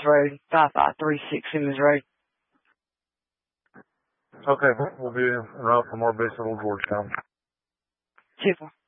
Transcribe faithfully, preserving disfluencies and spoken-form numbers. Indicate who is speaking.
Speaker 1: Road, five five three six Simmons Road.
Speaker 2: Okay, we'll be en route from our base at Old Georgetown.
Speaker 1: Super.